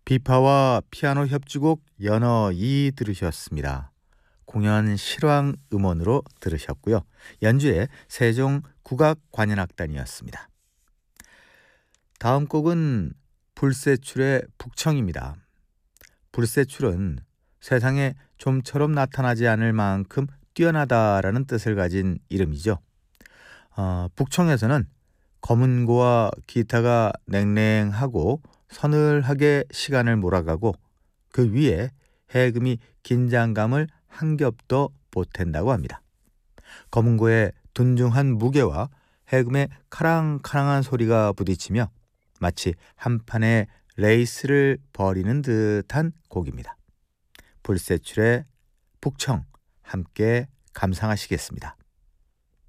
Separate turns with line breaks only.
비파와 피아노 협주곡 연어이 들으셨습니다. 공연 실황 음원으로 들으셨고요. 연주의 세종 국악관현악단이었습니다. 다음 곡은 불세출의 북청입니다. 불세출은 세상에 좀처럼 나타나지 않을 만큼 뛰어나다라는 뜻을 가진 이름이죠. 북청에서는 검은고와 기타가 냉랭하고 서늘하게 시간을 몰아가고 그 위에 해금이 긴장감을 한 겹 더 보탠다고 합니다. 검은고의 둔중한 무게와 해금의 카랑카랑한 소리가 부딪히며 마치 한 판의 레이스를 벌이는 듯한 곡입니다. 불세출의 북청 함께 감상하시겠습니다.